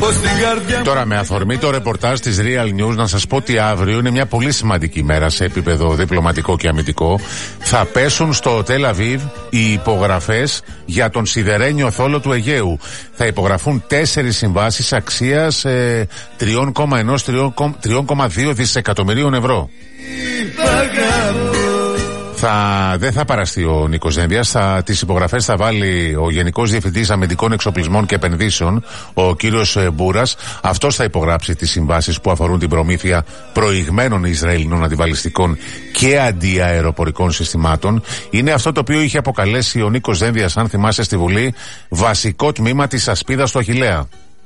Τώρα, με αφορμή το ρεπορτάζ της Real News, να σας πω ότι αύριο είναι μια πολύ σημαντική μέρα σε επίπεδο διπλωματικό και αμυντικό. Θα πέσουν στο Τελ Αβίβ οι υπογραφές για τον σιδερένιο θόλο του Αιγαίου. Θα υπογραφούν 4 συμβάσεις αξίας 3,2 δισεκατομμυρίων ευρώ. Δεν θα παραστεί ο Νίκος Δένδιας. Τις υπογραφές θα βάλει ο Γενικός Διευθυντής Αμυντικών Εξοπλισμών και Επενδύσεων, ο κύριος Μπούρας. Αυτός θα υπογράψει τις συμβάσεις που αφορούν την προμήθεια προηγμένων Ισραηλινών αντιβαλιστικών και αντιαεροπορικών συστημάτων. Είναι αυτό το οποίο είχε αποκαλέσει ο Νίκος Δένδιας, αν θυμάσαι, στη Βουλή, βασικό τμήμα της ασπίδας του Αχιλλέα.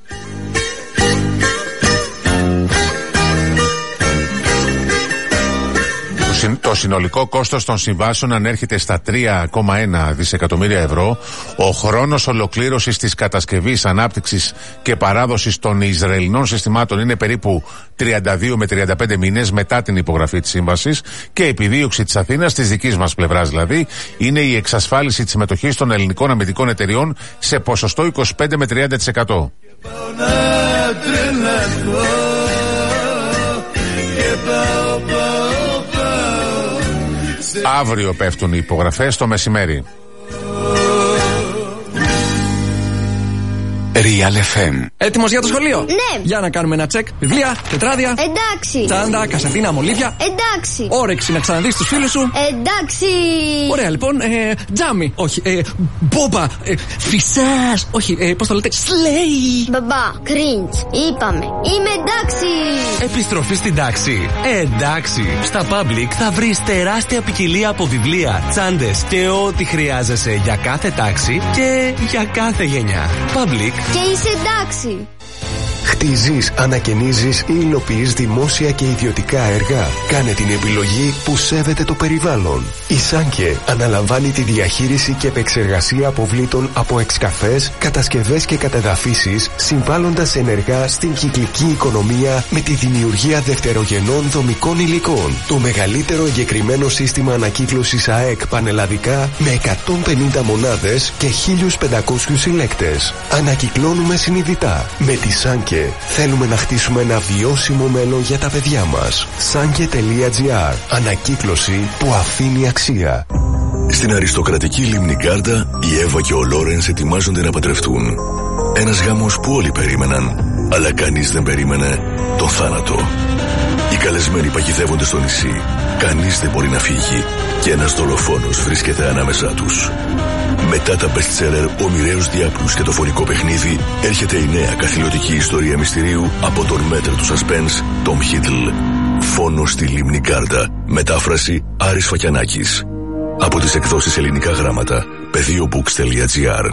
Το συνολικό κόστος των συμβάσεων ανέρχεται στα 3,1 δισεκατομμύρια ευρώ. Ο χρόνος ολοκλήρωσης της κατασκευής, ανάπτυξης και παράδοσης των Ισραηλινών συστημάτων είναι περίπου 32 με 35 μήνες μετά την υπογραφή της σύμβασης, και η επιδίωξη της Αθήνας, της δικής μας πλευράς δηλαδή, είναι η εξασφάλιση της συμμετοχής των ελληνικών αμυντικών εταιριών σε ποσοστό 25 με 30%. Αύριο πέφτουν οι υπογραφές το μεσημέρι. Real FM. Έτοιμος για το σχολείο? Ναι. Για να κάνουμε ένα τσεκ. Βιβλία, τετράδια. Εντάξει. Τσάντα, κασετίνα, μολύβια. Εντάξει. Όρεξη να ξαναδείς τους φίλους σου. Εντάξει. Ωραία, λοιπόν. Τζάμι. Όχι. Μπόμπα. Φυσάς. Όχι. Πώς το λέτε? Σλέι. Μπαμπά, cringe. Είπαμε. Είμαι εντάξει. Επιστροφή στην τάξη. Εντάξει. Στα Public θα βρεις τεράστια ποικιλία από βιβλία, τσάντες και ό,τι χρειάζεσαι για κάθε τάξη και για κάθε γενιά. Public. Και είσαι εντάξει. Χτίζεις, ανακαινίζεις ή υλοποιείς δημόσια και ιδιωτικά έργα. Κάνε την επιλογή που σέβεται το περιβάλλον. Η Σάνκε αναλαμβάνει τη διαχείριση και επεξεργασία αποβλήτων από εξκαφές, κατασκευές και κατεδαφίσεις, συμβάλλοντας ενεργά στην κυκλική οικονομία με τη δημιουργία δευτερογενών δομικών υλικών. Το μεγαλύτερο εγκεκριμένο σύστημα ανακύκλωσης ΑΕΚ πανελλαδικά με 150 μονάδες και 1.500 συλλέκτες. Ανακυκλώνουμε συνειδητά. Με τη Σάνκε θέλουμε να χτίσουμε ένα βιώσιμο μέλλον για τα παιδιά μας. Sanke.gr. Ανακύκλωση που αφήνει αξία. Στην αριστοκρατική Λιμνικάρτα, η Εύα και ο Λόρενς ετοιμάζονται να παντρευτούν. Ένας γάμος που όλοι περίμεναν, αλλά κανείς δεν περίμενε τον θάνατο. Οι καλεσμένοι παγιδεύονται στο νησί. Κανείς δεν μπορεί να φύγει και ένας δολοφόνος βρίσκεται ανάμεσά τους. Μετά τα bestseller «Ο μοιραίος διάπλους» και το φωνικό παιχνίδι, έρχεται η νέα καθηλωτική ιστορία μυστηρίου από τον μέτρο του suspense Tom Hiddle. Φόνος στη Λιμνικάρτα. Μετάφραση Άρης Φακιανάκης. Από τις εκδόσεις Ελληνικά Γράμματα. Πεδίobooks.gr.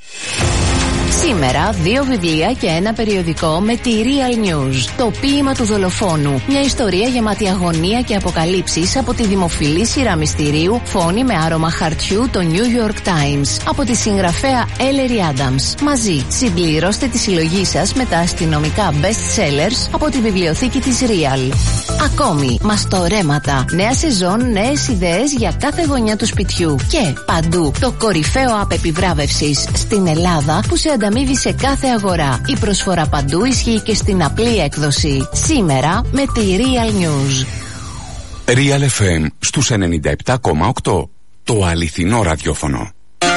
Σήμερα 2 βιβλία και 1 περιοδικό με τη Real News. Το ποίημα του δολοφόνου. Μια ιστορία γεμάτη αγωνία και αποκαλύψεις από τη δημοφιλή σειρά μυστηρίου Φόνη με άρωμα χαρτιού, το New York Times. Από τη συγγραφέα Ellery Adams. Μαζί συμπληρώστε τη συλλογή σας με τα αστυνομικά best sellers από τη βιβλιοθήκη της Real. Ακόμη, μαστορέματα. Νέα σεζόν, νέες ιδέες για κάθε γωνιά του σπιτιού. Και παντού το κορυφαίο app επιβράβευσης στην Ελλάδα που σε ανταμείβει σε κάθε αγορά. Η προσφορά παντού ισχύει και στην απλή έκδοση. Σήμερα με τη Real News. Real FM στους 97,8. Το αληθινό ραδιόφωνο.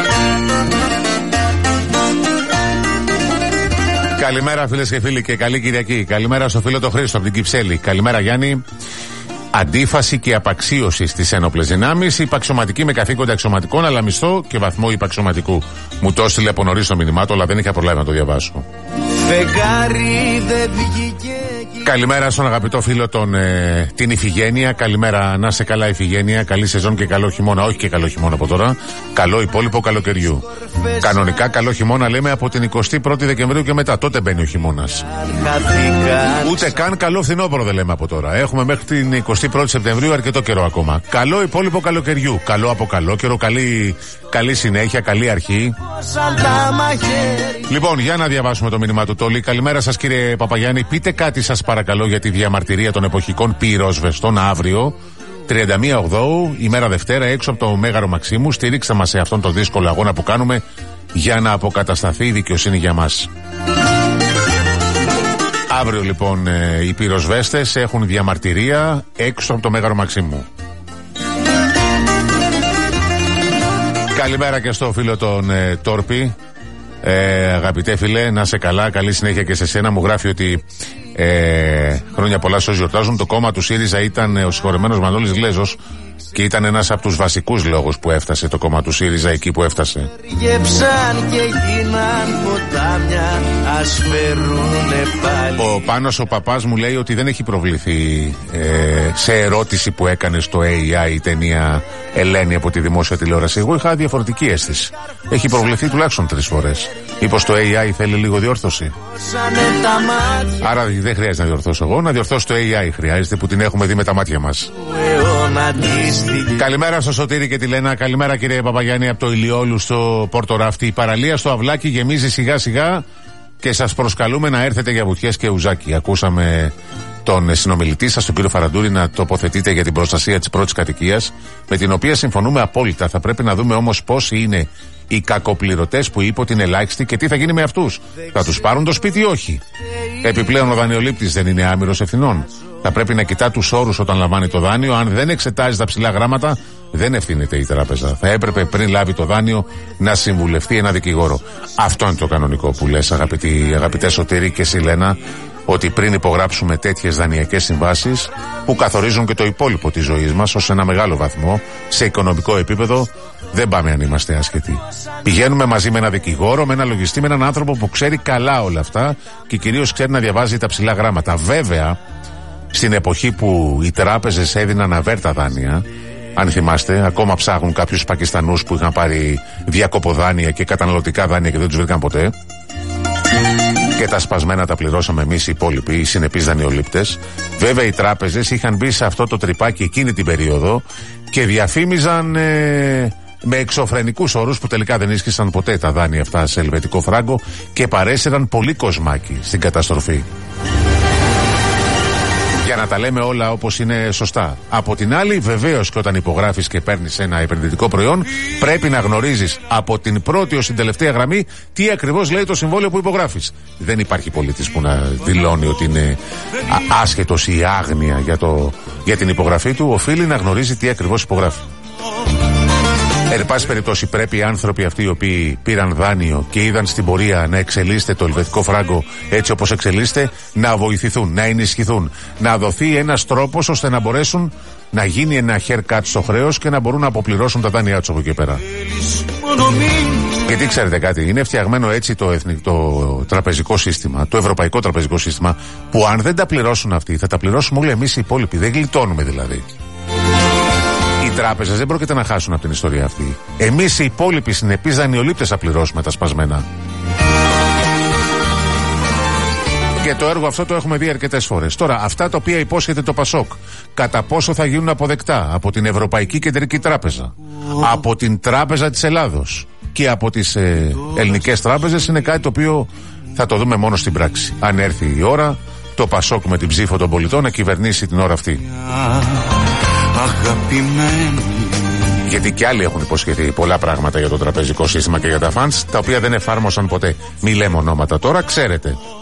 Καλημέρα φίλες και φίλοι και καλή Κυριακή. Καλημέρα στο φίλο το Χρήστο από την Κυψέλη. Καλημέρα Γιάννη. Αντίφαση και απαξίωση στις ένοπλες δυνάμεις. Υπαξιωματική με καθήκοντα αξιωματικών, αλλά μισθό και βαθμό υπαξιωματικού. Μου το έστειλε από νωρίς το μηνυμά του, αλλά δεν είχα προλάβει να το διαβάσω. Καλημέρα στον αγαπητό φίλο την Ιφηγένεια. Καλημέρα, να είσαι καλά Ιφηγένεια. Καλή σεζόν και καλό χειμώνα. Όχι και καλό χειμώνα από τώρα. Καλό υπόλοιπο καλοκαιριού. Κανονικά καλό χειμώνα λέμε από την 21η Δεκεμβρίου και μετά. Τότε μπαίνει ο χειμώνας. Ούτε καν καλό φθινόπωρο δεν λέμε από τώρα. Έχουμε μέχρι την 21η Σεπτεμβρίου αρκετό καιρό ακόμα. Καλό υπόλοιπο καλοκαιριού. Καλό από καλό καιρό. Καλή συνέχεια, καλή αρχή. Λοιπόν, για να διαβάσουμε το μήνυμα του Τόλι. Καλημέρα σας κύριε Παπαγιάννη. Πείτε κάτι σας παρακαλώ για τη διαμαρτυρία των εποχικών πυροσβεστών αύριο 31 Οκτώου, ημέρα Δευτέρα, έξω από το Μέγαρο Μαξίμου. Στήριξτε μας σε αυτόν τον δύσκολο αγώνα που κάνουμε για να αποκατασταθεί η δικαιοσύνη για μας. Αύριο λοιπόν οι πυροσβέστες έχουν διαμαρτυρία έξω από το Μέγαρο Μαξίμου. Καλημέρα και στο φίλο τον Τόρπη. Αγαπητέ φίλε, να σε καλά, καλή συνέχεια και σε σένα. Μου γράφει ότι χρόνια πολλά σε όσοι γιορτάζουν. Το κόμμα του ΣΥΡΙΖΑ ήταν ο συγχωρεμένος Μανώλης Γλέζος και ήταν ένας από τους βασικούς λόγους που έφτασε το κόμμα του ΣΥΡΙΖΑ εκεί που έφτασε. Ο Πάνος ο παπάς μου λέει ότι δεν έχει προβληθεί σε ερώτηση που έκανε στο AI η ταινία Ελένη από τη δημόσια τηλεόραση. Εγώ είχα διαφορετική αίσθηση. Έχει προβληθεί τουλάχιστον 3 φορές. Μήπως το AI θέλει λίγο διόρθωση? Άρα δεν χρειάζεται να διορθώσω εγώ, να διορθώσω το AI χρειάζεται που την έχουμε δει με τα μάτια μας. Καλημέρα στο Σωτήρη και τη Λένα. Καλημέρα κύριε Παπαγιάννη από το Ηλιόλου στο Πόρτο Ράφτη. Η παραλία στο Αυλάκι γεμίζει σιγά σιγά και σας προσκαλούμε να έρθετε για βουτιές και ουζάκι. Ακούσαμε τον συνομιλητή σας, τον κύριο Φαραντούρη, να τοποθετείτε για την προστασία της πρώτης κατοικίας, με την οποία συμφωνούμε απόλυτα. Θα πρέπει να δούμε όμως πόσοι είναι οι κακοπληρωτές που είπε ότι είναι ελάχιστοι και τι θα γίνει με αυτούς. Θα τους πάρουν το σπίτι ή όχι? Επιπλέον ο δανειολήπτης δεν είναι άμυρος ευθυνών. Θα πρέπει να κοιτά τους όρους όταν λαμβάνει το δάνειο. Αν δεν εξετάζει τα ψηλά γράμματα, δεν ευθύνεται η τράπεζα. Θα έπρεπε πριν λάβει το δάνειο να συμβουλευτεί ένα δικηγόρο. Αυτό είναι το κανονικό που λες, αγαπητέ Σωτήρη και εσύ Λένα, ότι πριν υπογράψουμε τέτοιες δανειακές συμβάσεις που καθορίζουν και το υπόλοιπο της ζωής μας ως ένα μεγάλο βαθμό σε οικονομικό επίπεδο, δεν πάμε αν είμαστε άσχετοι. Πηγαίνουμε μαζί με ένα δικηγόρο, με ένα λογιστή, με έναν άνθρωπο που ξέρει καλά όλα αυτά και κυρίως ξέρει να διαβάζει τα ψηλά γράμματα. Βέβαια, στην εποχή που οι τράπεζες έδιναν αβέρτα δάνεια, αν θυμάστε, ακόμα ψάχνουν κάποιους Πακιστανούς που είχαν πάρει διακοποδάνεια και καταναλωτικά δάνεια και δεν τους βρήκαν ποτέ. Και τα σπασμένα τα πληρώσαμε εμείς οι υπόλοιποι, οι συνεπείς δανειολήπτες. Βέβαια οι τράπεζες είχαν μπει σε αυτό το τρυπάκι εκείνη την περίοδο και διαφήμιζαν με εξωφρενικούς όρους που τελικά δεν ίσχυσαν ποτέ τα δάνεια αυτά σε ελβετικό φράγκο και παρέσυραν πολύ κοσμάκι στην καταστροφή. Για να τα λέμε όλα όπως είναι σωστά. Από την άλλη, βεβαίως και όταν υπογράφεις και παίρνεις ένα επενδυτικό προϊόν, πρέπει να γνωρίζεις από την πρώτη ως την τελευταία γραμμή τι ακριβώς λέει το συμβόλαιο που υπογράφεις. Δεν υπάρχει πολίτης που να δηλώνει ότι είναι άσχετος ή άγνοια για την υπογραφή του. Οφείλει να γνωρίζει τι ακριβώς υπογράφει. Εν πάση περιπτώσει, πρέπει οι άνθρωποι αυτοί οι οποίοι πήραν δάνειο και είδαν στην πορεία να εξελίσσεται το ελβετικό φράγκο έτσι όπως εξελίσσεται, να βοηθηθούν, να ενισχυθούν, να δοθεί ένας τρόπος ώστε να μπορέσουν να γίνει ένα haircut στο χρέος και να μπορούν να αποπληρώσουν τα δάνειά τους από εκεί πέρα. Γιατί ξέρετε κάτι, είναι φτιαγμένο έτσι το τραπεζικό σύστημα, το ευρωπαϊκό τραπεζικό σύστημα, που αν δεν τα πληρώσουν αυτοί, θα τα πληρώσουμε όλοι εμείς οι υπόλοιποι. Δεν γλιτώνουμε δηλαδή. Οι τράπεζες δεν πρόκειται να χάσουν από την ιστορία αυτή. Εμείς οι υπόλοιποι συνεπείς δανειολήπτες θα πληρώσουμε τα σπασμένα. Και το έργο αυτό το έχουμε δει αρκετές φορές. Τώρα, αυτά τα οποία υπόσχεται το ΠΑΣΟΚ, κατά πόσο θα γίνουν αποδεκτά από την Ευρωπαϊκή Κεντρική Τράπεζα, από την Τράπεζα της Ελλάδος και από τις ελληνικές τράπεζες, είναι κάτι το οποίο θα το δούμε μόνο στην πράξη. Αν έρθει η ώρα, το ΠΑΣΟΚ με την ψήφο των πολιτών να κυβερνήσει την ώρα αυτή. Αγαπημένη. Γιατί και άλλοι έχουν υποσχεθεί πολλά πράγματα για το τραπεζικό σύστημα και για τα φαντς, τα οποία δεν εφάρμοσαν ποτέ. Μη λέμε ονόματα τώρα, ξέρετε.